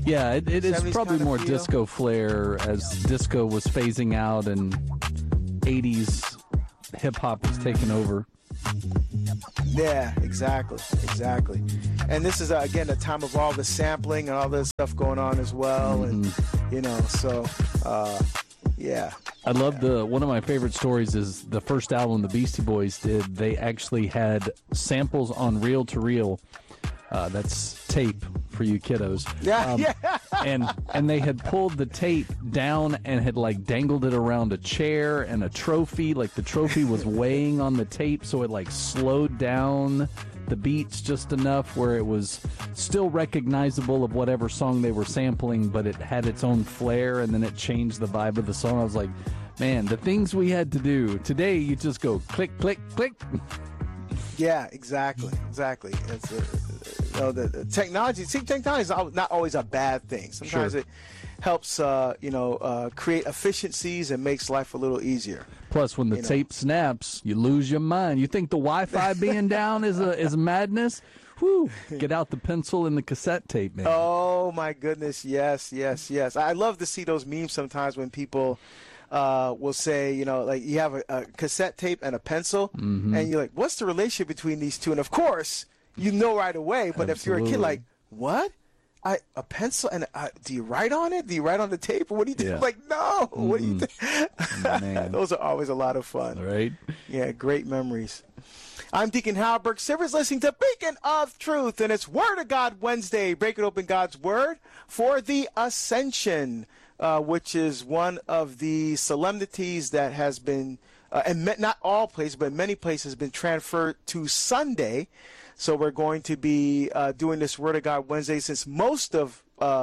Yeah, it is 70s probably kind of more feel. disco flair as disco was phasing out and 80s hip-hop was taking over. Yeah, exactly. And this is, again, a time of all the sampling and all this stuff going on as well. And, so, yeah. I love one of my favorite stories is the first album the Beastie Boys did. They actually had samples on reel-to-reel. That's tape for you kiddos. Yeah. And they had pulled the tape down and had like dangled it around a chair and a trophy. Like the trophy was weighing on the tape, so it like slowed down the beats just enough where it was still recognizable of whatever song they were sampling, but it had its own flair, and then it changed the vibe of the song. I was like, man, the things we had to do. Today, you just go click, click, click. Yeah, exactly. It's the technology. See, technology is not always a bad thing. Sometimes it helps, create efficiencies and makes life a little easier. Plus, when the tape snaps, you lose your mind. You think the Wi-Fi being down is madness? Whew. Get out the pencil and the cassette tape, man. Oh my goodness, yes. I love to see those memes sometimes when people will say, like you have a cassette tape and a pencil, and you're like, what's the relationship between these two? And of course, you know right away. But if you're a kid, like, what? A pencil and do you write on it? Do you write on the tape? Or what do you do? Yeah. Like, no. What do you think? Those are always a lot of fun. Right? Yeah, great memories. I'm Deacon Halberg. Silver's listening to Beacon of Truth, and it's Word of God Wednesday, breaking open God's Word for the Ascension, which is one of the solemnities that has been, and not all places, but many places, been transferred to Sunday. So we're going to be doing this Word of God Wednesday, since most of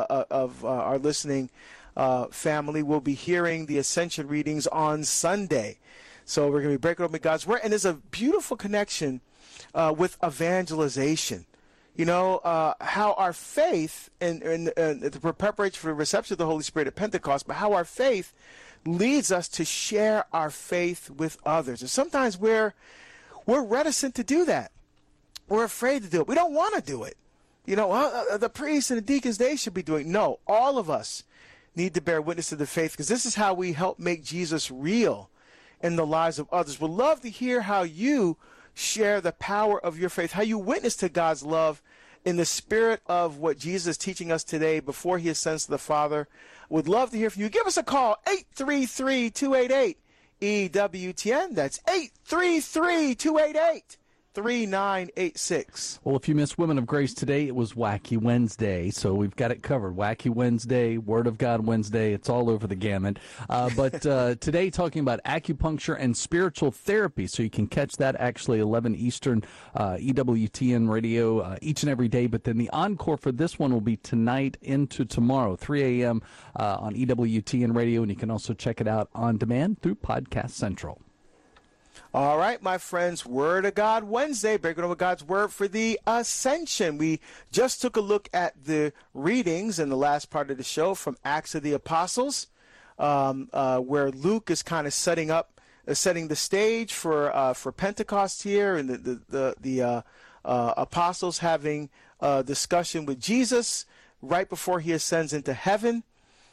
our listening family will be hearing the Ascension readings on Sunday. So we're going to be breaking open God's Word, and there's a beautiful connection with evangelization. How our faith and the preparation for the reception of the Holy Spirit at Pentecost, but how our faith leads us to share our faith with others. And sometimes we're reticent to do that. We're afraid to do it. We don't want to do it. The priests and the deacons, they should be doing it. No, all of us need to bear witness to the faith, because this is how we help make Jesus real in the lives of others. We'd love to hear how you share the power of your faith, how you witness to God's love in the spirit of what Jesus is teaching us today before he ascends to the Father. Would love to hear from you. Give us a call, 833-288-EWTN. That's 833-288-3986. Well, if you missed Women of Grace today, it was Wacky Wednesday, so we've got it covered. Wacky Wednesday, Word of God Wednesday, it's all over the gamut. But today, talking about acupuncture and spiritual therapy, so you can catch that actually 11 Eastern, EWTN radio each and every day. But then the encore for this one will be tonight into tomorrow, 3 a.m. On EWTN radio, and you can also check it out on demand through Podcast Central. All right, my friends, Word of God Wednesday, breaking over God's Word for the Ascension. We just took a look at the readings in the last part of the show from Acts of the Apostles, where Luke is kind of setting the stage for Pentecost here, and the apostles having a discussion with Jesus right before he ascends into heaven,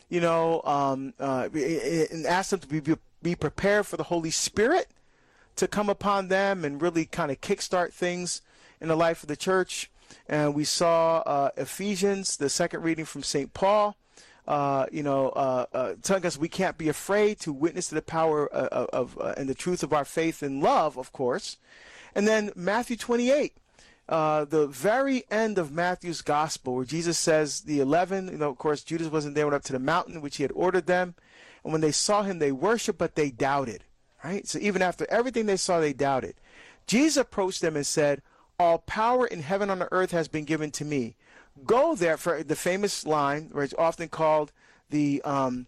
and ask them to be prepared for the Holy Spirit to come upon them and really kind of kickstart things in the life of the church. And we saw Ephesians, the second reading from St. Paul, telling us we can't be afraid to witness to the power of and the truth of our faith and love, of course. And then Matthew 28, the very end of Matthew's gospel, where Jesus says the 11, of course, Judas wasn't there, went up to the mountain, which he had ordered them. And when they saw him, they worshiped, but they doubted. Right? So even after everything they saw, they doubted. Jesus approached them and said, all power in heaven and on earth has been given to me. Go there, for the famous line, where it's often called the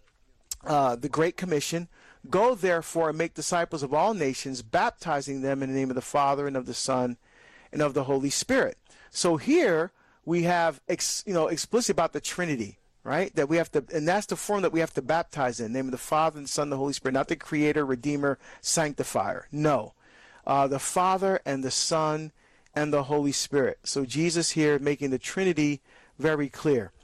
Great Commission. Go therefore and make disciples of all nations, baptizing them in the name of the Father and of the Son and of the Holy Spirit. So here we have explicit about the Trinity. Right? That we have to, and that's the form that we have to baptize in the name of the Father and the Son and the Holy Spirit, not the Creator, Redeemer, Sanctifier. No. The Father and the Son and the Holy Spirit. So Jesus here making the Trinity very clear.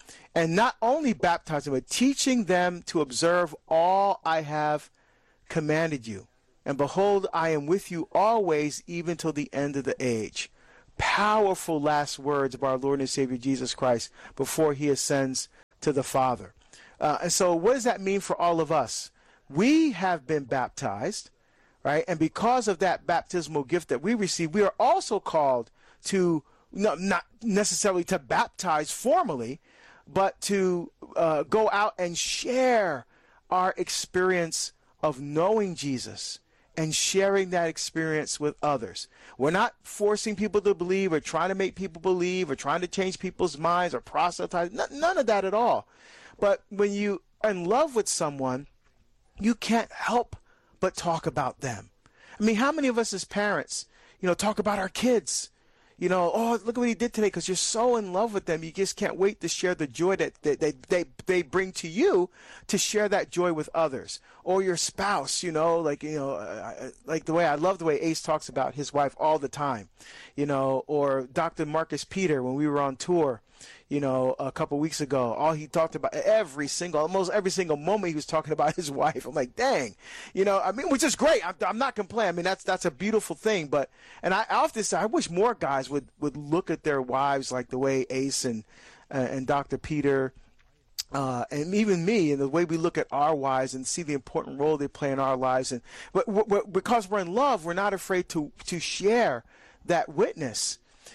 And not only baptizing, but teaching them to observe all I have commanded you. And behold, I am with you always, even till the end of the age. Powerful last words of our Lord and Savior Jesus Christ before he ascends to the Father. And so what does that mean for all of us? We have been baptized, right? And because of that baptismal gift that we receive, we are also called to, not necessarily to baptize formally, but to go out and share our experience of knowing Jesus and sharing that experience with others. We're not forcing people to believe or trying to make people believe or trying to change people's minds or proselytize. None of that at all. But when you are in love with someone, you can't help but talk about them. I mean, how many of us as parents, talk about our kids? Oh, look what he did today, because you're so in love with them. You just can't wait to share the joy that they bring to you, to share that joy with others. Or your spouse, like the way I love the way Ace talks about his wife all the time, or Dr. Marcus Peter when we were on tour, a couple weeks ago. All he talked about, almost every single moment he was talking about his wife. I'm like, dang, which is great. I'm not complaining. I mean, that's a beautiful thing. But, and I often say, I wish more guys would look at their wives like the way Ace and Dr. Peter, and even me, and the way we look at our wives and see the important role they play in our lives. And because we're in love, we're not afraid to share that witness,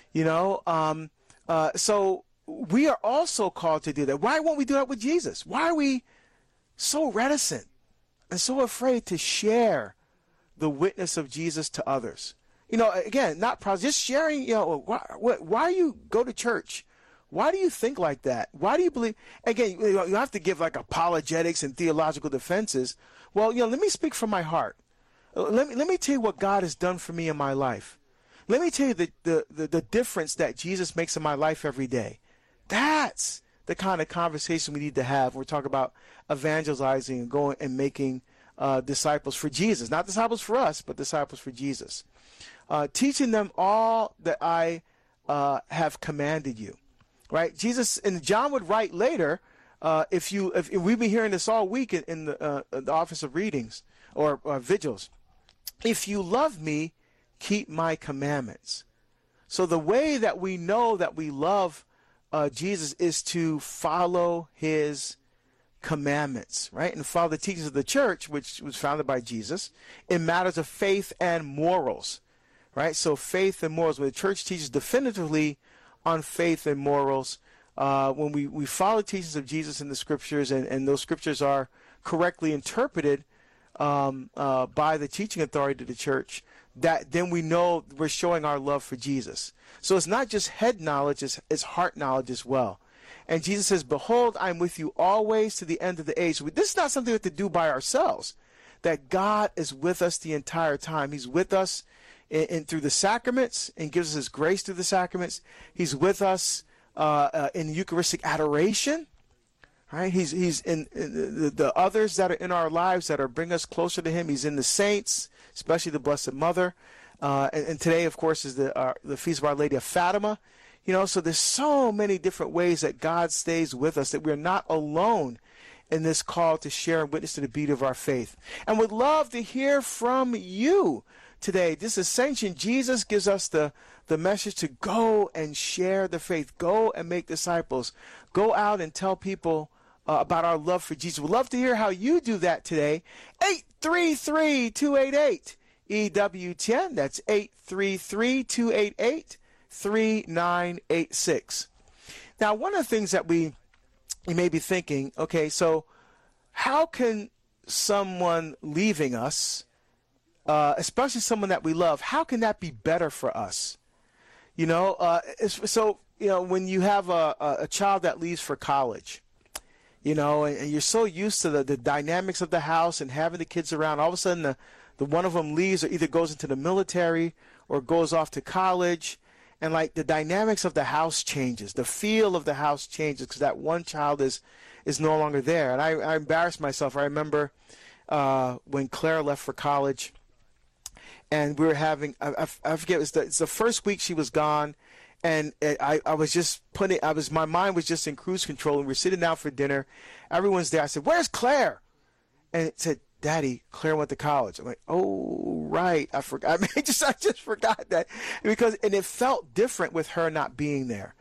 so we are also called to do that. Why won't we do that with Jesus? Why are we so reticent and so afraid to share the witness of Jesus to others? Again, not just sharing, why you go to church? Why do you think like that? Why do you believe? Again, you have to give like apologetics and theological defenses. Well, let me speak from my heart. Let me tell you what God has done for me in my life. Let me tell you the difference that Jesus makes in my life every day. That's the kind of conversation we need to have when we talk about evangelizing and going and making disciples for Jesus. Not disciples for us, but disciples for Jesus. Teaching them all that I have commanded you. Right? Jesus, and John would write later, if we've been hearing this all week in the office of readings or vigils. If you love me, keep my commandments. So the way that we know that we love Jesus is to follow his commandments, right? And follow the teachings of the church, which was founded by Jesus, in matters of faith and morals, right? So faith and morals, where the church teaches definitively on faith and morals, when we follow the teachings of Jesus in the scriptures, and those scriptures are correctly interpreted by the teaching authority of the church, that then we know we're showing our love for Jesus. So it's not just head knowledge, it's heart knowledge as well. And Jesus says, behold, I'm with you always to the end of the age. This is not something we have to do by ourselves, that God is with us the entire time. He's with us in through the sacraments and gives us his grace through the sacraments. He's with us in Eucharistic adoration. Right? He's in the others that are in our lives that are bring us closer to him. He's in the saints, especially the Blessed Mother. And today, of course, is the feast of Our Lady of Fatima. So there's so many different ways that God stays with us, that we're not alone in this call to share and witness to the beauty of our faith. And would love to hear from you today. This Ascension, Jesus gives us the message to go and share the faith. Go and make disciples. Go out and tell people about our love for Jesus. We'd love to hear how you do that today. 833-288-EWTN. That's 833-288-3986. Now, one of the things that you may be thinking, okay, so how can someone leaving us, especially someone that we love, how can that be better for us? When you have a child that leaves for college, and you're so used to the dynamics of the house and having the kids around, all of a sudden the one of them leaves or either goes into the military or goes off to college, and like the dynamics of the house changes, the feel of the house changes because that one child is no longer there. And I embarrassed myself. I remember when Claire left for college, and we were having, I forget, it's the first week she was gone, And I was just my mind was just in cruise control, and we're sitting down for dinner. Everyone's there. I said, "Where's Claire?" And it said, "Daddy, Claire went to college." I'm like, "Oh, right. I forgot." I just forgot that and it felt different with her not being there,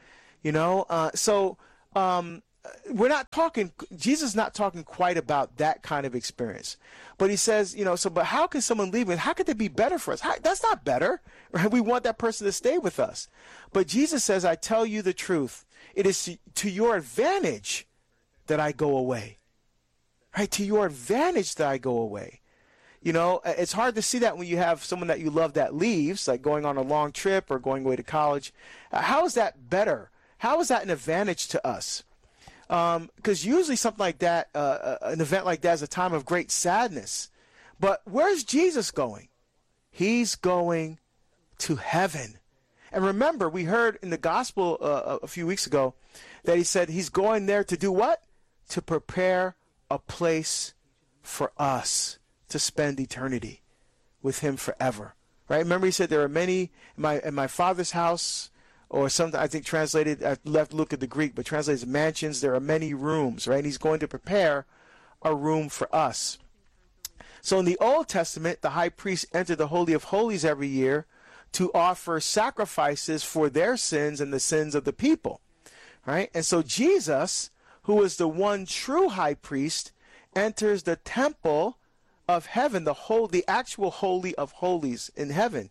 we're not talking, Jesus is not talking quite about that kind of experience. But he says, but how can someone leave? And how could it be better for us? That's not better, right? We want that person to stay with us. But Jesus says, I tell you the truth. It is to your advantage that I go away, right? To your advantage that I go away. It's hard to see that when you have someone that you love that leaves, like going on a long trip or going away to college. How is that better? How is that an advantage to us? Because usually something like that, an event like that is a time of great sadness. But where's Jesus going? He's going to heaven. And remember, we heard in the gospel a few weeks ago that he said he's going there to do what? To prepare a place for us to spend eternity with him forever. Right? Remember, he said there are many in my Father's house. Or something, I think translated, I left look at the Greek, but translated as mansions, there are many rooms, right? And he's going to prepare a room for us. So in the Old Testament, the high priest entered the Holy of Holies every year to offer sacrifices for their sins and the sins of the people, right? And so Jesus, who is the one true high priest, enters the temple of heaven, the actual Holy of Holies in heaven.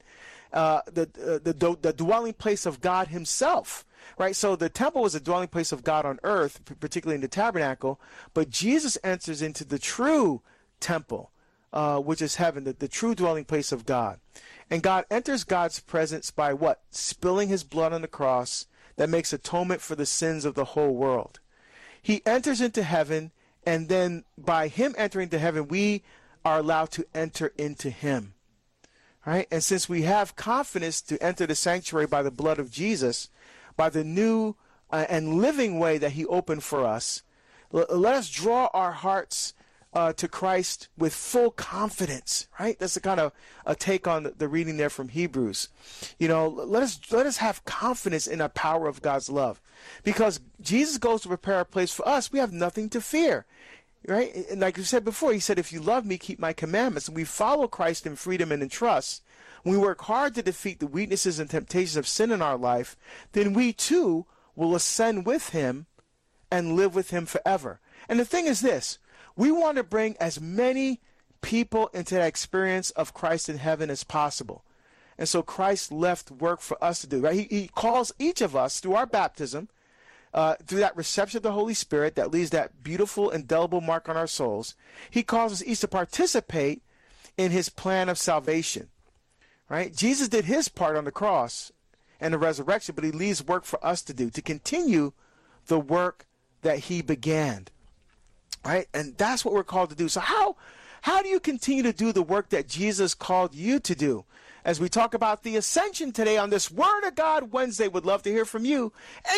The dwelling place of God himself, right? So the temple was a dwelling place of God on earth, particularly in the tabernacle, but Jesus enters into the true temple, which is heaven, the true dwelling place of God. And God enters God's presence by what? Spilling his blood on the cross that makes atonement for the sins of the whole world. He enters into heaven, and then by him entering into heaven, we are allowed to enter into him. Right? And since we have confidence to enter the sanctuary by the blood of Jesus, by the new and living way that he opened for us, let us draw our hearts to Christ with full confidence, right? That's the kind of a take on the reading there from Hebrews. Let us have confidence in the power of God's love. Because Jesus goes to prepare a place for us, we have nothing to fear. Right? And like you said before, he said, if you love me, keep my commandments. And we follow Christ in freedom and in trust. When we work hard to defeat the weaknesses and temptations of sin in our life, then we too will ascend with him and live with him forever. And the thing is this, we want to bring as many people into that experience of Christ in heaven as possible. And so Christ left work for us to do. Right? He calls each of us through our baptism, through that reception of the Holy Spirit that leaves that beautiful, indelible mark on our souls. He calls us each to participate in his plan of salvation. Right? Jesus did his part on the cross and the resurrection, but he leaves work for us to do, to continue the work that he began. Right? And that's what we're called to do. So how do you continue to do the work that Jesus called you to do? As we talk about the ascension today on this Word of God Wednesday, would love to hear from you.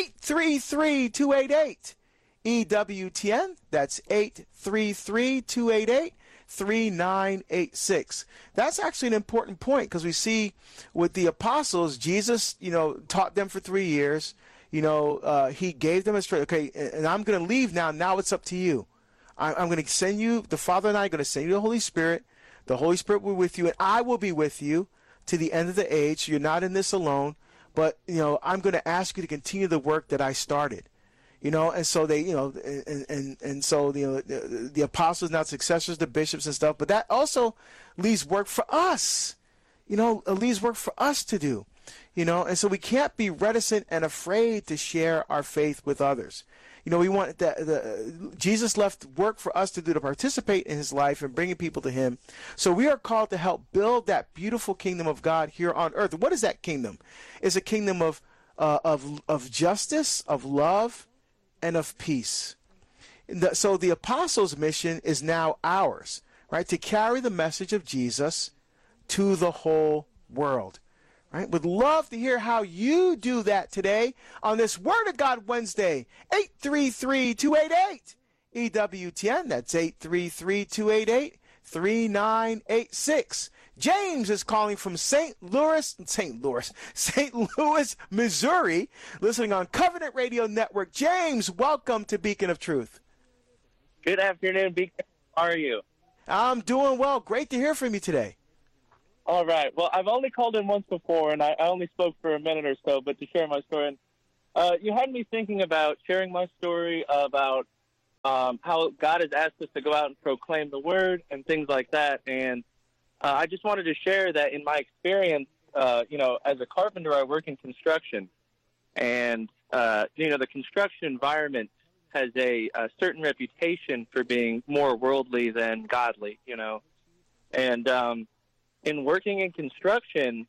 833-288 EWTN. That's 833-288-3986. That's actually an important point, because we see with the apostles, Jesus, taught them for 3 years. He gave them a straight, okay, and I'm going to leave now. Now it's up to you. I'm going to send you, the Father and I are going to send you the Holy Spirit. The Holy Spirit will be with you, and I will be with you to the end of the age. You're not in this alone, but I'm going to ask you to continue the work that I started. And so they, and so the apostles, now successors, the bishops and stuff. But that also leaves work for us. It leaves work for us to do. And so we can't be reticent and afraid to share our faith with others. We want that Jesus left work for us to do, to participate in his life and bringing people to him. So we are called to help build that beautiful kingdom of God here on earth. What is that kingdom? It's a kingdom of justice, of love, and of peace. So the apostles' mission is now ours, right? To carry the message of Jesus to the whole world. Right? Would love to hear how you do that today on this Word of God Wednesday. 833-288 EWTN. That's 833-288-3986. James is calling from St. Louis, Missouri, listening on Covenant Radio Network. James, welcome to Beacon of Truth. Good afternoon, Beacon. How are you? I'm doing well. Great to hear from you today. All right. Well, I've only called in once before, and I only spoke for a minute or so, but to share my story. And, you had me thinking about sharing my story about how God has asked us to go out and proclaim the word and things like that. And I just wanted to share that in my experience, as a carpenter, I work in construction. And, the construction environment has a certain reputation for being more worldly than godly, And in working in construction,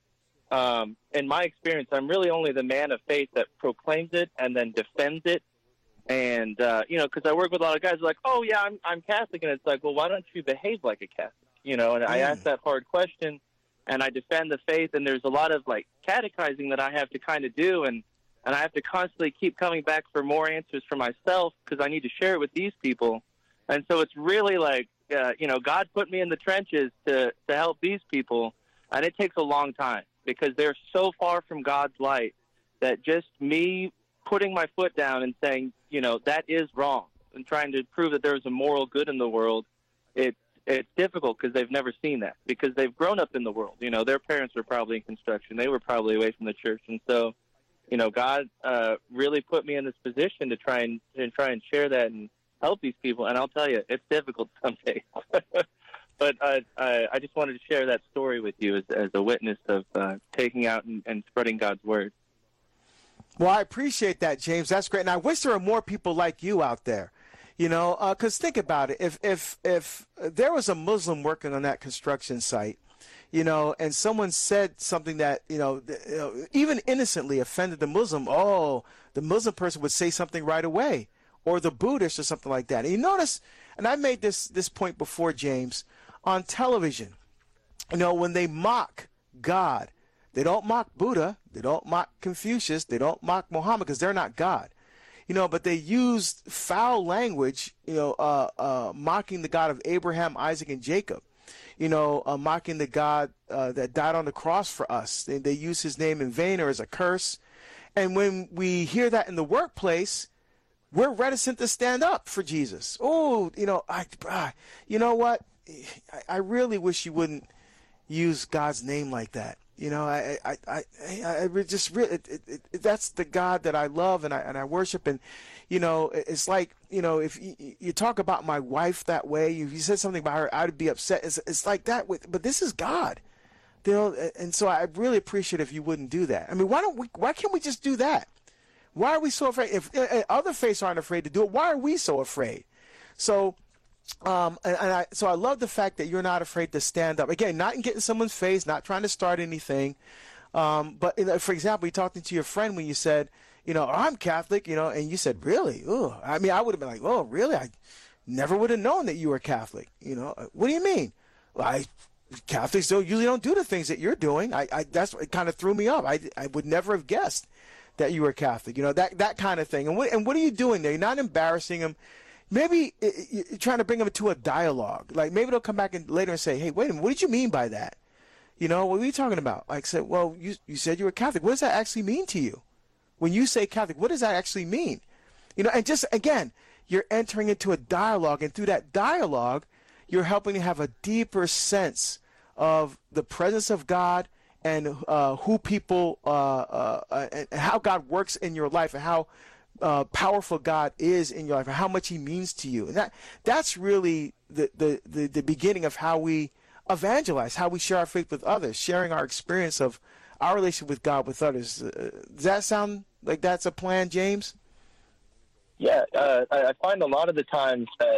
in my experience, I'm really only the man of faith that proclaims it and then defends it. And, because I work with a lot of guys who are like, oh, yeah, I'm Catholic. And it's like, well, why don't you behave like a Catholic? And I ask that hard question, and I defend the faith. And there's a lot of, catechizing that I have to kind of do. And I have to constantly keep coming back for more answers for myself because I need to share it with these people. And so it's really God put me in the trenches to help these people, and it takes a long time because they're so far from God's light that just me putting my foot down and saying, that is wrong, and trying to prove that there's a moral good in the world, it's difficult because they've never seen that, because they've grown up in the world. Their parents were probably in construction. They were probably away from the church. And so, God really put me in this position to try and share that and help these people, and I'll tell you, it's difficult some days. But I just wanted to share that story with you as a witness of taking out and spreading God's word. Well, I appreciate that, James. That's great, and I wish there were more people like you out there. Because think about it. If there was a Muslim working on that construction site, and someone said something that, even innocently offended the Muslim, the Muslim person would say something right away, or the Buddhist or something like that. And you notice, and I made this point before, James, on television, when they mock God, they don't mock Buddha, they don't mock Confucius, they don't mock Muhammad because they're not God. But they used foul language, mocking the God of Abraham, Isaac, and Jacob. Mocking the God that died on the cross for us. They use his name in vain or as a curse. And when we hear that in the workplace, we're reticent to stand up for Jesus. Oh, you know what? I really wish you wouldn't use God's name like that. I just really, that's the God that I love and I worship. And, it's like, if you talk about my wife that way, if you said something about her, I'd be upset. It's like that but this is God, and so I really appreciate if you wouldn't do that. I mean, why can't we just do that? Why are we so afraid? If other faiths aren't afraid to do it, why are we so afraid? So, so I love the fact that you're not afraid to stand up. Again, not in getting someone's face, not trying to start anything. But for example, you talking to your friend when you said, I'm Catholic, and you said, really? Oh, I mean, I would have been like, oh, really? I never would have known that you were Catholic. What do you mean? Well, Catholics usually don't do the things that you're doing. That's what kind of threw me off. I would never have guessed that you were Catholic. That kind of thing. And what are you doing there? You're not embarrassing them. Maybe you're trying to bring them to a dialogue. Like maybe they'll come back later and say, hey, wait a minute, what did you mean by that? What are you talking about? Like, say, well, you said you were Catholic. What does that actually mean to you? When you say Catholic, what does that actually mean? And just, again, you're entering into a dialogue, and through that dialogue, you're helping to have a deeper sense of the presence of God and who people, and how God works in your life, and how powerful God is in your life, and how much he means to you. And that's really the beginning of how we evangelize, how we share our faith with others, sharing our experience of our relationship with God with others. Does that sound like that's a plan, James? Yeah, I find a lot of the times that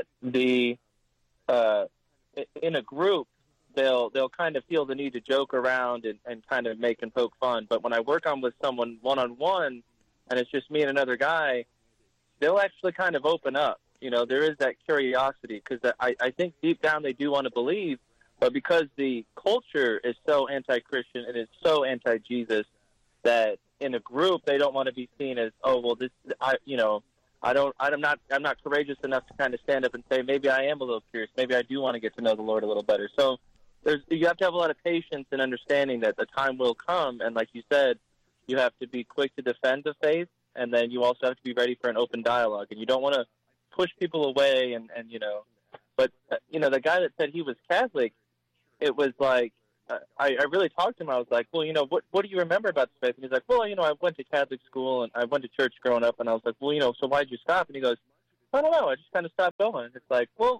in a group, they'll kind of feel the need to joke around and kind of make and poke fun. But when I work with someone one-on-one, and it's just me and another guy, they'll actually kind of open up. There is that curiosity, because I think deep down they do want to believe, but because the culture is so anti-Christian and is so anti-Jesus, that in a group they don't want to be seen as, oh, well, I'm not courageous enough to kind of stand up and say, maybe I am a little curious, maybe I do want to get to know the Lord a little better. So you have to have a lot of patience and understanding that the time will come, and like you said, you have to be quick to defend the faith, and then you also have to be ready for an open dialogue, and you don't want to push people away, and but the guy that said he was Catholic, it was like, I really talked to him. I was like, well, what do you remember about the faith? And he's like, well, I went to Catholic school and I went to church growing up. And I was like, well, so why'd you stop? And he goes, I don't know. I just kind of stopped going. It's like, well,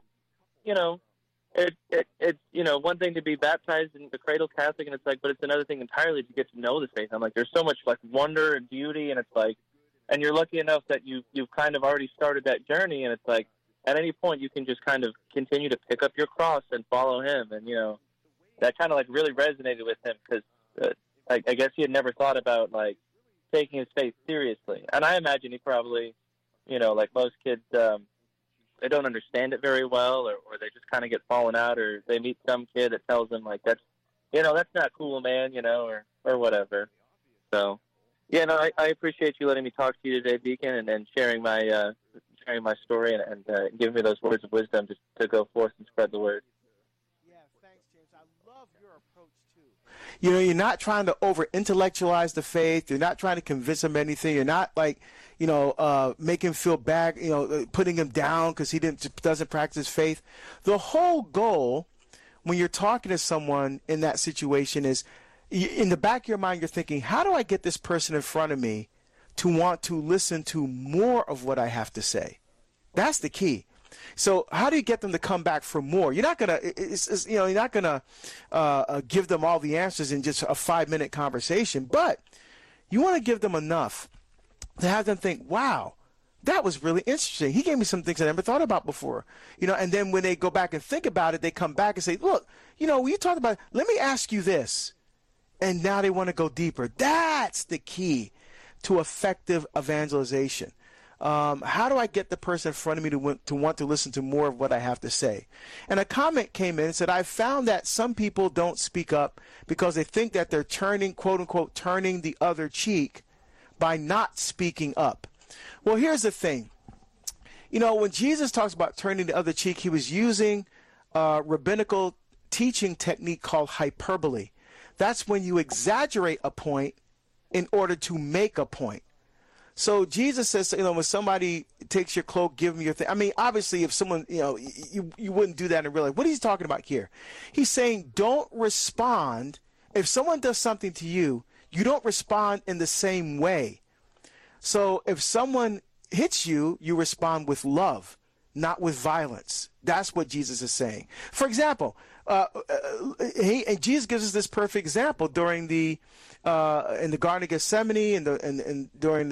it's one thing to be baptized in the cradle Catholic, and it's like, but it's another thing entirely to get to know the faith. I'm like, there's so much like wonder and beauty, and it's like, and you're lucky enough that you've kind of already started that journey, and it's like, at any point you can just kind of continue to pick up your cross and follow him, and that kind of like really resonated with him because I guess he had never thought about like taking his faith seriously. And I imagine he probably, like most kids, they don't understand it very well, or they just kind of get fallen out, or they meet some kid that tells them like, that's not cool, man, or whatever. So, I appreciate you letting me talk to you today, Deacon, and sharing my story and giving me those words of wisdom just to go forth and spread the word. You're not trying to over-intellectualize the faith. You're not trying to convince him anything. You're not like, make him feel bad, putting him down because he doesn't practice faith. The whole goal when you're talking to someone in that situation is, in the back of your mind, you're thinking, how do I get this person in front of me to want to listen to more of what I have to say? That's the key. So how do you get them to come back for more? You're not gonna, you're not gonna give them all the answers in just a 5-minute conversation, but you want to give them enough to have them think, "Wow, that was really interesting. He gave me some things I never thought about before." And then when they go back and think about it, they come back and say, "Look, when you talked about it, let me ask you this," and now they want to go deeper. That's the key to effective evangelization. How do I get the person in front of me to want to listen to more of what I have to say? And a comment came in and said, I've found that some people don't speak up because they think that they're turning, quote unquote, turning the other cheek by not speaking up. Well, here's the thing. When Jesus talks about turning the other cheek, he was using a rabbinical teaching technique called hyperbole. That's when you exaggerate a point in order to make a point. So Jesus says, when somebody takes your cloak, give them your thing. I mean, obviously, if someone, you wouldn't do that in real life. What is he talking about here? He's saying don't respond. If someone does something to you, you don't respond in the same way. So if someone hits you, you respond with love, not with violence. That's what Jesus is saying. For example, and Jesus gives us this perfect example during the in the Garden of Gethsemane and during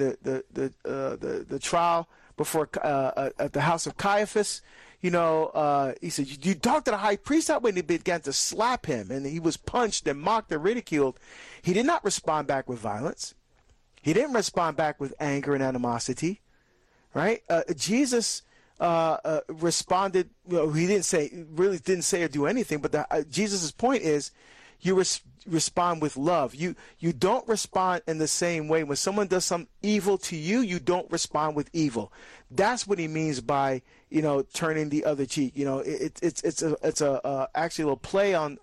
the trial before at the house of Caiaphas. He said, "You talk to the high priest that way," and they began to slap him, and he was punched and mocked and ridiculed. He did not respond back with violence. He didn't respond back with anger and animosity, right? Jesus responded. He didn't say or do anything. But Jesus's point is, you respond with love. You don't respond in the same way. When someone does some evil to you, you don't respond with evil. That's what he means by turning the other cheek. It's actually a little play on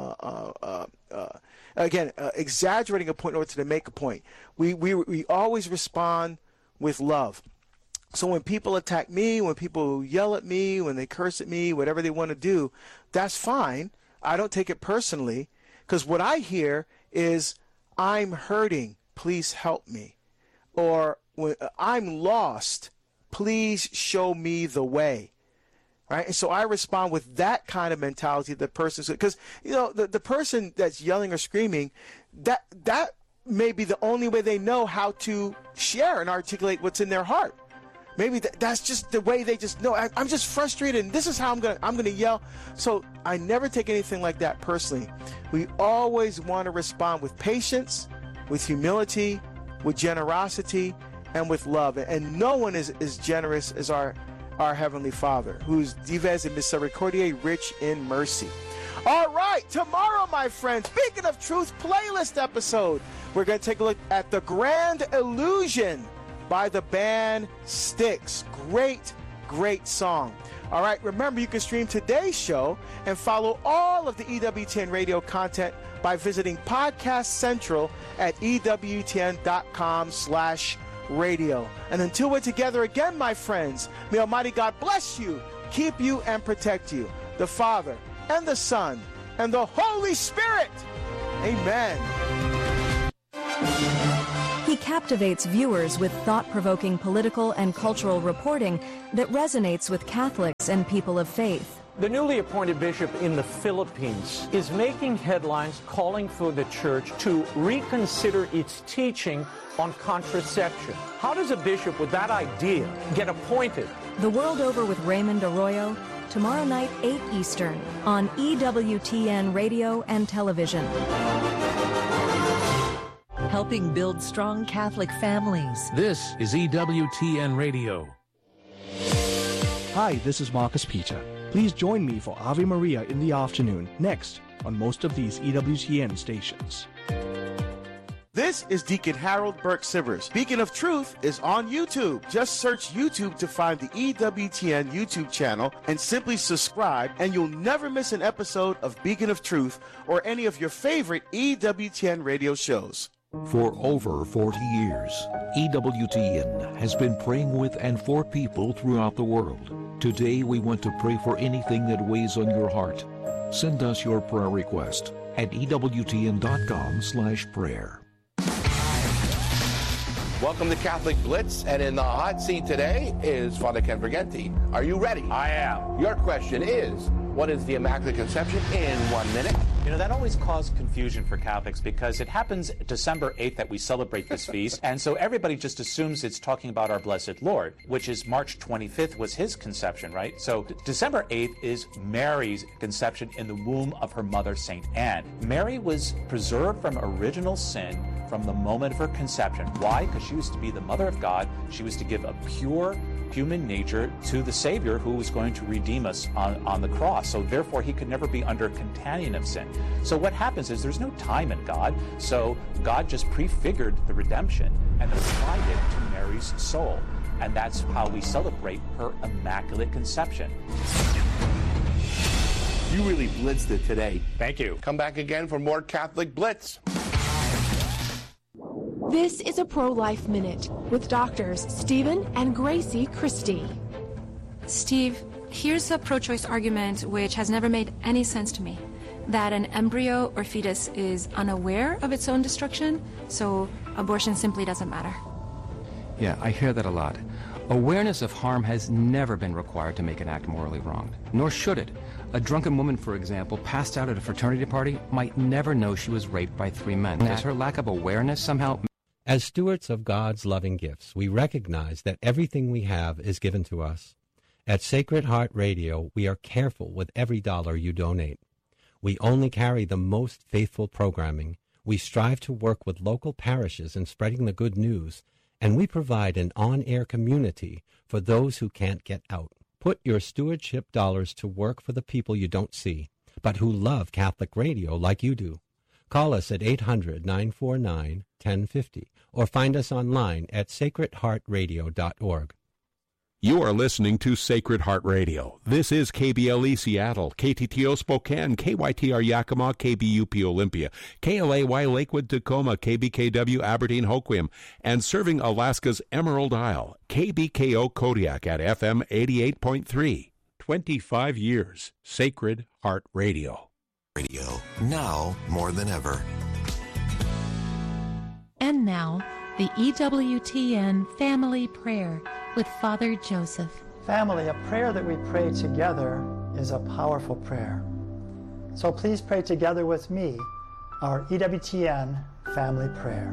again exaggerating a point in order to make a point. We always respond with love. So when people attack me, when people yell at me, when they curse at me, whatever they want to do, that's fine. I don't take it personally, because what I hear is, "I'm hurting, please help me," or "I'm lost, please show me the way." Right? And so I respond with that kind of mentality. The person, because the person that's yelling or screaming, that may be the only way they know how to share and articulate what's in their heart. Maybe that's just the way they just know. I'm just frustrated, and this is how I'm gonna yell. So I never take anything like that personally. We always want to respond with patience, with humility, with generosity, and with love. And no one is as generous as our Heavenly Father, who's divers in misericordia, rich in mercy. All right, tomorrow, my friends, Beacon of Truth playlist episode, we're going to take a look at The Grand Illusion by the band Styx. Great great song. All right, remember you can stream today's show and follow all of the EWTN radio content by visiting Podcast Central at EWTN.com/radio. And until we're together again, my friends, may Almighty God bless you, keep you, and protect you. The Father, and the Son, and the Holy Spirit. Amen. He captivates viewers with thought-provoking political and cultural reporting that resonates with Catholics and people of faith. The newly appointed bishop in the Philippines is making headlines calling for the church to reconsider its teaching on contraception. How does a bishop with that idea get appointed? The World Over with Raymond Arroyo, tomorrow night, 8 Eastern, on EWTN Radio and Television. Helping build strong Catholic families. This is EWTN Radio. Hi, this is Marcus Peter. Please join me for Ave Maria in the afternoon, next on most of these EWTN stations. This is Deacon Harold Burke Sivers. Beacon of Truth is on YouTube. Just search YouTube to find the EWTN YouTube channel and simply subscribe, and you'll never miss an episode of Beacon of Truth or any of your favorite EWTN radio shows. For over 40 years, EWTN has been praying with and for people throughout the world. Today we want to pray for anything that weighs on your heart. Send us your prayer request at EWTN.com/prayer. Welcome to Catholic Blitz, and in the hot seat today is Father Ken Vergenti. Are you ready? I am. Your question is, what is the Immaculate Conception in 1 minute? You know, that always caused confusion for Catholics because it happens December 8th that we celebrate this feast, and so everybody just assumes it's talking about our Blessed Lord, which is March 25th was his conception, right? So December 8th is Mary's conception in the womb of her mother, St. Anne. Mary was preserved from original sin from the moment of her conception. Why? Because she was to be the mother of God. She was to give a pure human nature to the Savior who was going to redeem us on the cross. So therefore, he could never be under contagion of sin. So what happens is there's no time in God. So God just prefigured the redemption and applied it to Mary's soul. And that's how we celebrate her Immaculate Conception. You really blitzed it today. Thank you. Come back again for more Catholic Blitz. This is a Pro-Life Minute with doctors Stephen and Gracie Christie. Steve, here's a pro-choice argument which has never made any sense to me. That an embryo or fetus is unaware of its own destruction, so abortion simply doesn't matter. Yeah, I hear that a lot. Awareness of harm has never been required to make an act morally wrong, nor should it. A drunken woman, for example, passed out at a fraternity party might never know she was raped by 3 men. Does her lack of awareness somehow... As stewards of God's loving gifts, we recognize that everything we have is given to us. At Sacred Heart Radio, we are careful with every dollar you donate. We only carry the most faithful programming. We strive to work with local parishes in spreading the good news, and we provide an on-air community for those who can't get out. Put your stewardship dollars to work for the people you don't see, but who love Catholic radio like you do. Call us at 800-949-1050 or find us online at sacredheartradio.org. You are listening to Sacred Heart Radio. This is KBLE Seattle, KTTO Spokane, KYTR Yakima, KBUP Olympia, KLAY Lakewood Tacoma, KBKW Aberdeen Hoquiam, and serving Alaska's Emerald Isle, KBKO Kodiak at FM 88.3. 25 years, Sacred Heart Radio. Radio, now more than ever. And now, the EWTN Family Prayer with Father Joseph. Family, a prayer that we pray together is a powerful prayer. So please pray together with me our EWTN Family Prayer.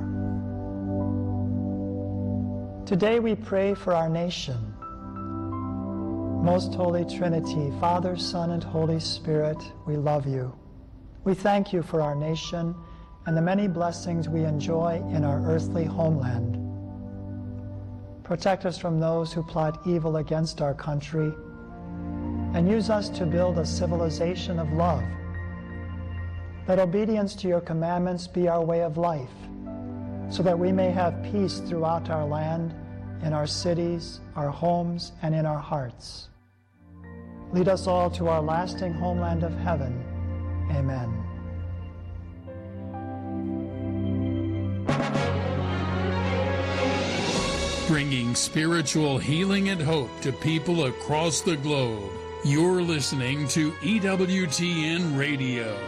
Today we pray for our nation. Most Holy Trinity, Father, Son, and Holy Spirit, we love you. We thank you for our nation and the many blessings we enjoy in our earthly homeland. Protect us from those who plot evil against our country, and use us to build a civilization of love. Let obedience to your commandments be our way of life, so that we may have peace throughout our land in our cities, our homes, and in our hearts. Lead us all to our lasting homeland of heaven. Amen. Bringing spiritual healing and hope to people across the globe. You're listening to EWTN Radio.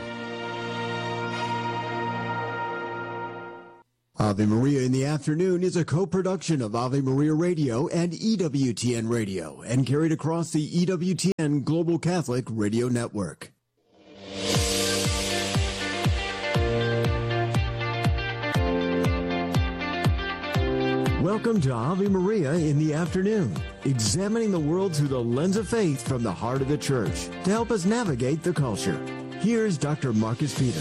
Ave Maria in the Afternoon is a co-production of Ave Maria Radio and EWTN Radio and carried across the EWTN Global Catholic Radio Network. Welcome to Ave Maria in the Afternoon, examining the world through the lens of faith from the heart of the Church to help us navigate the culture. Here's Dr. Marcus Peter.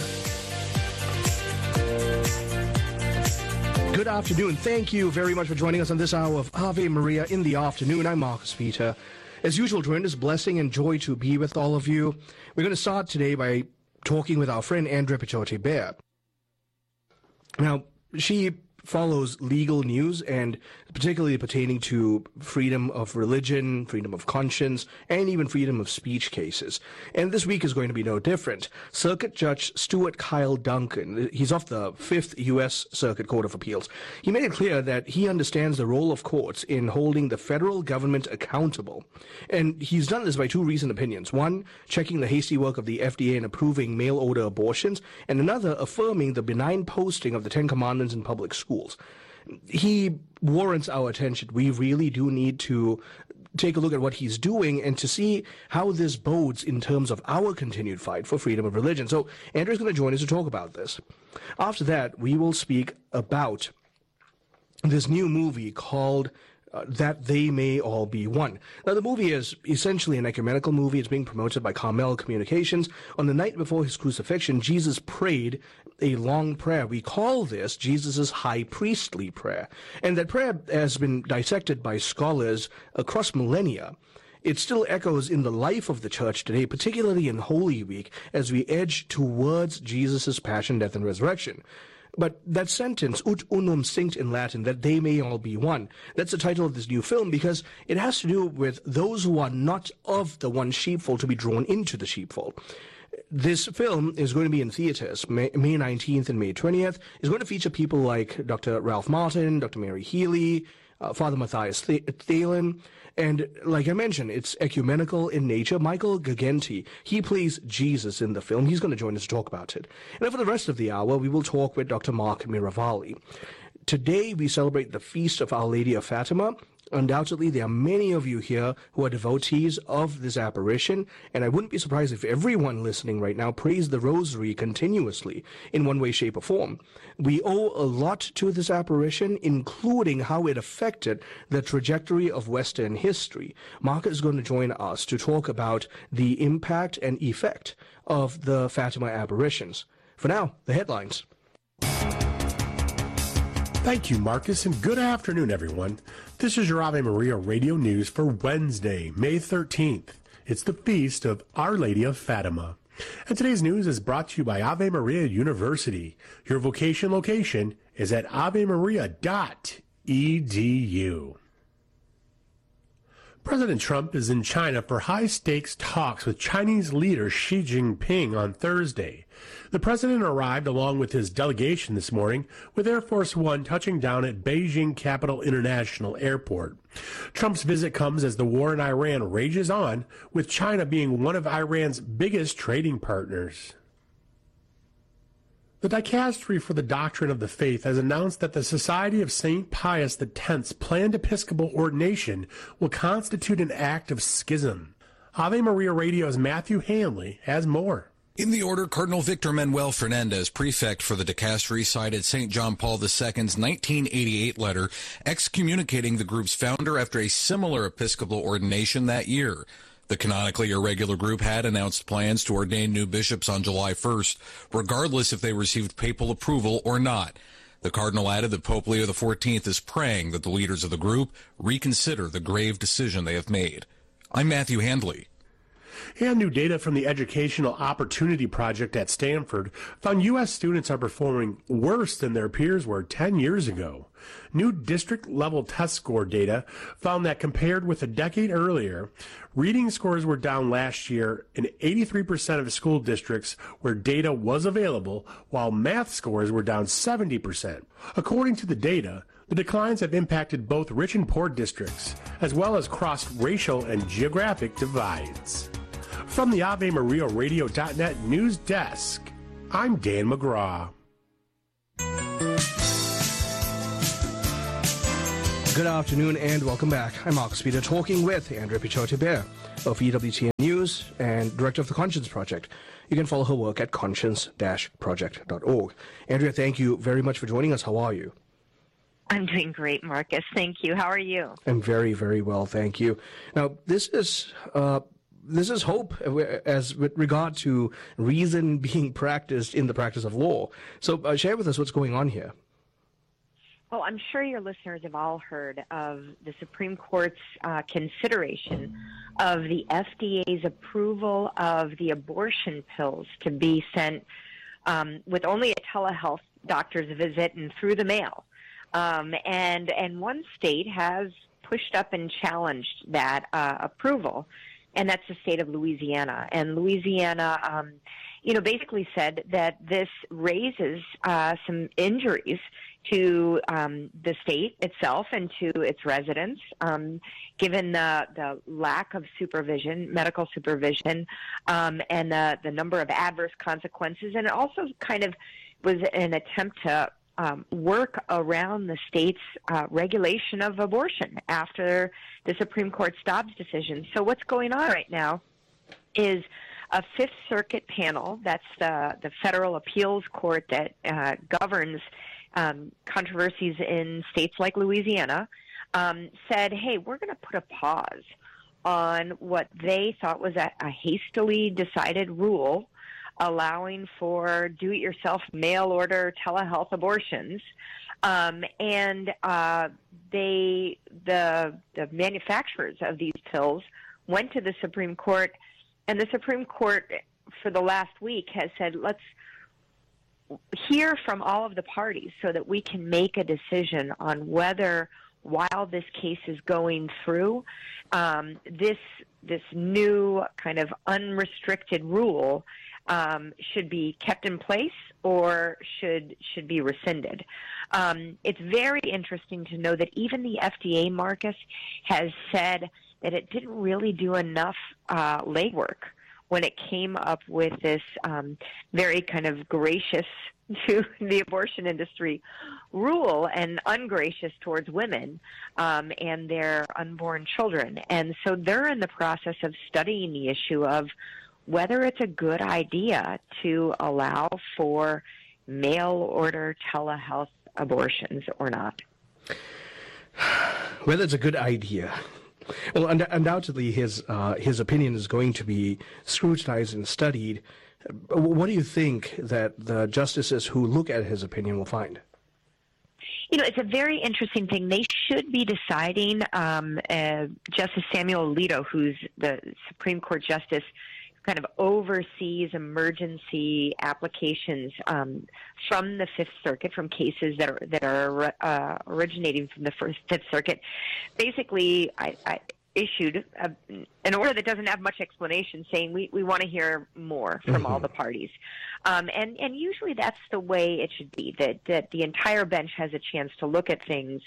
Good afternoon. Thank you very much for joining us on this hour of Ave Maria in the Afternoon. I'm Marcus Peter. As usual, tremendous blessing and joy to be with all of you. We're going to start today by talking with our friend Andrea Picciotti-Bear. Now, she follows legal news, and particularly pertaining to freedom of religion, freedom of conscience, and even freedom of speech cases. And this week is going to be no different. Circuit Judge Stuart Kyle Duncan, he's off the 5th U.S. Circuit Court of Appeals. He made it clear that he understands the role of courts in holding the federal government accountable. And he's done this by two recent opinions. One, checking the hasty work of the FDA in approving mail-order abortions, and another, affirming the benign posting of the Ten Commandments in public schools. He warrants our attention. We really do need to take a look at what he's doing and to see how this bodes in terms of our continued fight for freedom of religion. So Andrew's going to join us to talk about this. After that, we will speak about this new movie called That They May All Be One. Now, the movie is essentially an ecumenical movie. It's being promoted by Carmel Communications. On the night before his crucifixion, Jesus prayed a long prayer. We call this Jesus' high priestly prayer. And that prayer has been dissected by scholars across millennia. It still echoes in the life of the church today, particularly in Holy Week, as we edge towards Jesus' passion, death, and resurrection. But that sentence, ut unum sinct in Latin, that they may all be one, that's the title of this new film because it has to do with those who are not of the one sheepfold to be drawn into the sheepfold. This film is going to be in theaters May 19th and May 20th. It's going to feature people like Dr. Ralph Martin, Dr. Mary Healy, Father Matthias Thelen, and like I mentioned, it's ecumenical in nature. Michael Gagenti, he plays Jesus in the film. He's going to join us to talk about it. And for the rest of the hour, we will talk with Dr. Mark Miravalli. Today, we celebrate the Feast of Our Lady of Fatima. Undoubtedly, there are many of you here who are devotees of this apparition, and I wouldn't be surprised if everyone listening right now prays the rosary continuously in one way, shape, or form. We owe a lot to this apparition, including how it affected the trajectory of Western history. Mark is going to join us to talk about the impact and effect of the Fatima apparitions. For now, the headlines. Thank you, Marcus, and good afternoon, everyone. This is your Ave Maria Radio News for Wednesday, May 13th. It's the Feast of Our Lady of Fatima. And today's news is brought to you by Ave Maria University. Your vocation location is at avemaria.edu. President Trump is in China for high-stakes talks with Chinese leader Xi Jinping on Thursday. The president arrived along with his delegation this morning, with Air Force One touching down at Beijing Capital International Airport. Trump's visit comes as the war in Iran rages on, with China being one of Iran's biggest trading partners. The Dicastery for the Doctrine of the Faith has announced that the Society of St. Pius X's planned Episcopal ordination will constitute an act of schism. Ave Maria Radio's Matthew Hanley has more. In the order, Cardinal Victor Manuel Fernandez, prefect for the dicastery, cited St. John Paul II's 1988 letter excommunicating the group's founder after a similar Episcopal ordination that year. The canonically irregular group had announced plans to ordain new bishops on July 1st, regardless if they received papal approval or not. The cardinal added that Pope Leo XIV is praying that the leaders of the group reconsider the grave decision they have made. I'm Matthew Handley. And new data from the Educational Opportunity Project at Stanford found U.S. students are performing worse than their peers were 10 years ago. New district-level test score data found that compared with a decade earlier, reading scores were down last year in 83% of school districts where data was available, while math scores were down 70%. According to the data, the declines have impacted both rich and poor districts, as well as crossed racial and geographic divides. From the AveMariaRadio.net news desk, I'm Dan McGraw. Good afternoon and welcome back. I'm Marcus Peter, talking with Andrea Pichotte-Bear of EWTN News and Director of the Conscience Project. You can follow her work at conscience-project.org. Andrea, thank you very much for joining us. How are you? I'm doing great, Marcus. Thank you. How are you? I'm very, very well, thank you. Now, this is hope as with regard to reason being practiced in the practice of law. So share with us what's going on here. Well, I'm sure your listeners have all heard of the Supreme Court's consideration of the FDA's approval of the abortion pills to be sent with only a telehealth doctor's visit and through the mail. And one state has pushed up and challenged that approval, and that's the state of Louisiana. And Louisiana, basically said that this raises some injuries to the state itself and to its residents, given the lack of supervision, medical supervision, and the number of adverse consequences. And it also kind of was an attempt to work around the state's regulation of abortion after the Supreme Court's Dobbs decision. So what's going on right now is a Fifth Circuit panel, that's the federal appeals court that governs controversies in states like Louisiana, said, hey, we're going to put a pause on what they thought was a hastily decided rule allowing for do-it-yourself mail-order telehealth abortions. The manufacturers of these pills went to the Supreme Court, and the Supreme Court for the last week has said, let's hear from all of the parties so that we can make a decision on whether, while this case is going through, this new kind of unrestricted rule should be kept in place or should be rescinded. It's very interesting to know that even the FDA, Marcus, has said that it didn't really do enough legwork when it came up with this very kind of gracious to the abortion industry rule and ungracious towards women and their unborn children. And so they're in the process of studying the issue of whether it's a good idea to allow for mail-order telehealth abortions or not. Whether it's a good idea. Well, undoubtedly, his opinion is going to be scrutinized and studied. What do you think that the justices who look at his opinion will find? It's a very interesting thing. They should be deciding, Justice Samuel Alito, who's the Supreme Court justice, kind of oversees emergency applications from the Fifth Circuit, from cases that are originating from the Fifth Circuit. Basically, I issued an order that doesn't have much explanation, saying we want to hear more from all the parties. And usually that's the way it should be, that the entire bench has a chance to look at things.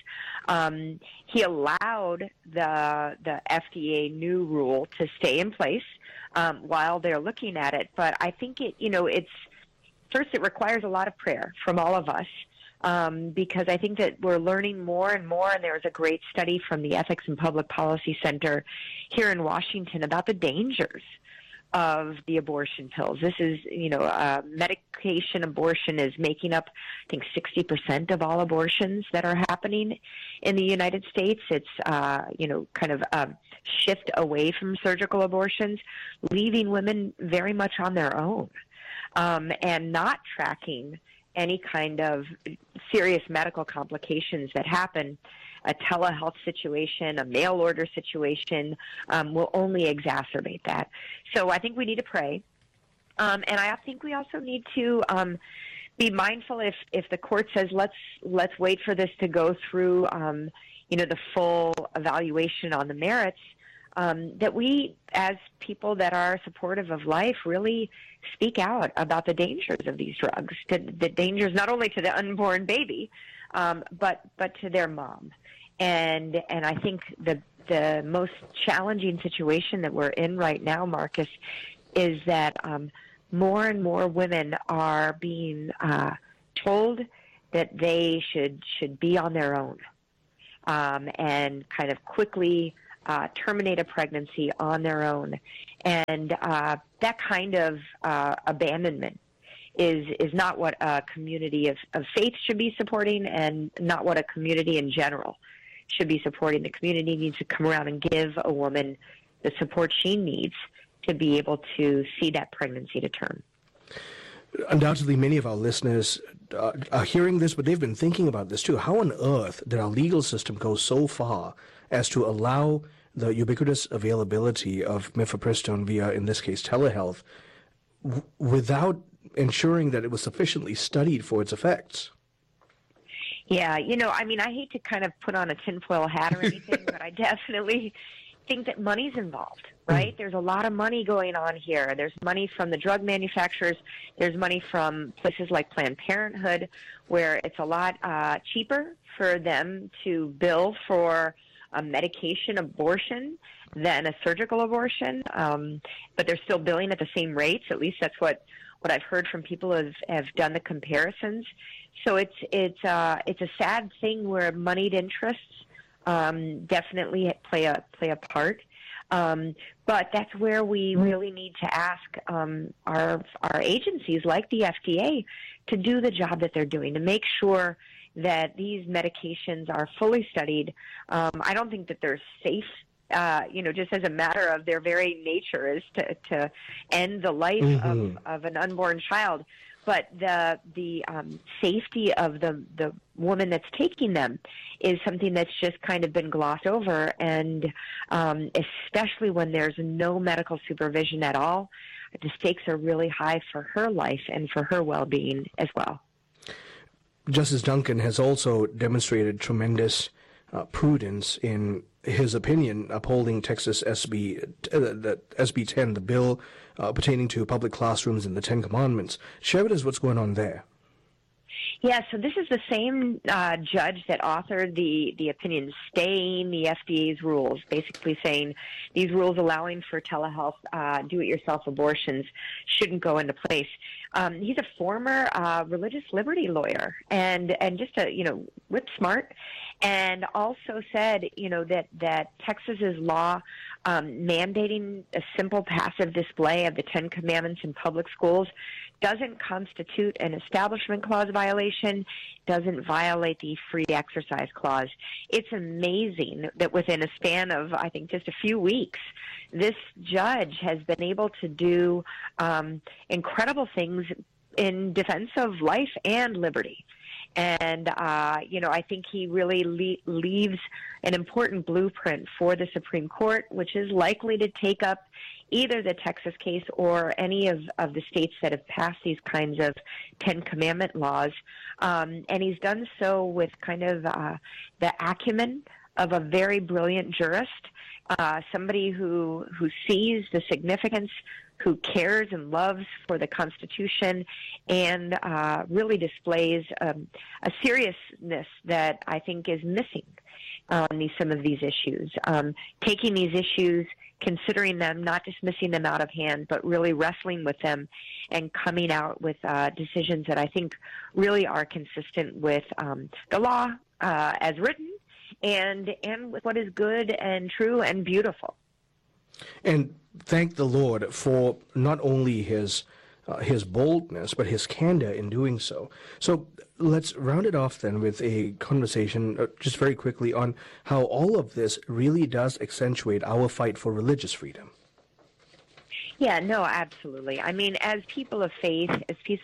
He allowed the FDA new rule to stay in place while they're looking at it. But I think it requires a lot of prayer from all of us. Because I think that we're learning more and more, and there was a great study from the Ethics and Public Policy Center here in Washington about the dangers of the abortion pills. This is, medication abortion is making up, I think, 60% of all abortions that are happening in the United States. It's, kind of a shift away from surgical abortions, leaving women very much on their own, and not tracking any kind of serious medical complications that happen. a telehealth situation, a mail order situation, will only exacerbate that. So I think we need to pray. And I think we also need to be mindful if the court says let's wait for this to go through the full evaluation on the merits, that we as people that are supportive of life really speak out about the dangers of these drugs, the dangers not only to the unborn baby, but to their mom. And I think the most challenging situation that we're in right now, Marcus, is that more and more women are being told that they should be on their own, and kind of quickly terminate a pregnancy on their own. And that kind of abandonment is not what a community of faith should be supporting, and not what a community in general should be supporting. The community needs to come around and give a woman the support she needs to be able to see that pregnancy to term. Undoubtedly, many of our listeners are hearing this, but they've been thinking about this too. How on earth did our legal system go so far as to allow the ubiquitous availability of mifepristone via, in this case, telehealth, without ensuring that it was sufficiently studied for its effects? Yeah, I hate to kind of put on a tinfoil hat or anything, but I definitely think that money's involved, right? There's a lot of money going on here. There's money from the drug manufacturers. There's money from places like Planned Parenthood, where it's a lot cheaper for them to bill for a medication abortion than a surgical abortion, but they're still billing at the same rates. At least that's what I've heard from people who have done the comparisons. So it's a sad thing where moneyed interests definitely play a part. But that's where we really need to ask our agencies like the FDA to do the job that they're doing, to make sure that these medications are fully studied. I don't think that they're safe, just as a matter of their very nature is to end the life of an unborn child. But the safety of the woman that's taking them is something that's just kind of been glossed over, and especially when there's no medical supervision at all, the stakes are really high for her life and for her well-being as well. Justice Duncan has also demonstrated tremendous prudence in his opinion upholding Texas SB 10, the bill pertaining to public classrooms and the Ten Commandments. Share with us what's going on there. Yeah, so this is the same judge that authored the opinion staying the FDA's rules, basically saying these rules allowing for telehealth, do-it-yourself abortions shouldn't go into place. He's a former religious liberty lawyer and just whip smart, and also said, that Texas's law mandating a simple passive display of the Ten Commandments in public schools doesn't constitute an Establishment Clause violation, doesn't violate the Free Exercise Clause. It's amazing that within a span of, I think, just a few weeks, this judge has been able to do incredible things in defense of life and liberty. And, I think he really leaves an important blueprint for the Supreme Court, which is likely to take up either the Texas case or any of the states that have passed these kinds of Ten Commandment laws. And he's done so with kind of the acumen of a very brilliant jurist, somebody who sees the significance, who cares and loves for the Constitution, and really displays a seriousness that I think is missing on some of these issues. Taking these issues, considering them, not dismissing them out of hand, but really wrestling with them and coming out with decisions that I think really are consistent with the law as written and with what is good and true and beautiful. And thank the Lord for not only his boldness, but his candor in doing so. So let's round it off then with a conversation just very quickly on how all of this really does accentuate our fight for religious freedom. Yeah, no, absolutely. I mean, as people of faith,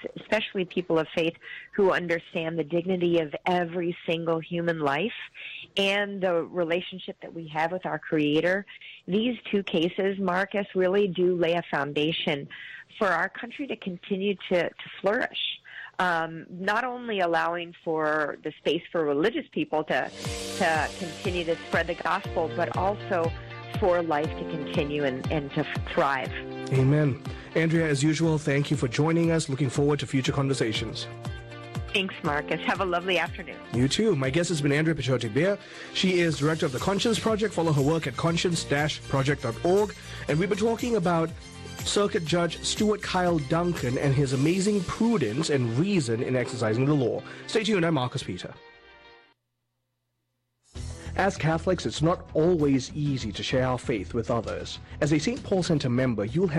especially people of faith who understand the dignity of every single human life and the relationship that we have with our Creator, these two cases, Marcus, really do lay a foundation for our country to continue to flourish. Not only allowing for the space for religious people to continue to spread the gospel, but also for life to continue and to thrive. Amen. Andrea, as usual, thank you for joining us. Looking forward to future conversations. Thanks, Marcus. Have a lovely afternoon. You too. My guest has been Andrea Pichote-Beer. She is director of the Conscience Project. Follow her work at conscience-project.org. And we've been talking about Circuit Judge Stuart Kyle Duncan and his amazing prudence and reason in exercising the law. Stay tuned. I'm Marcus Peter. As Catholics, it's not always easy to share our faith with others. As a St. Paul Center member, you'll have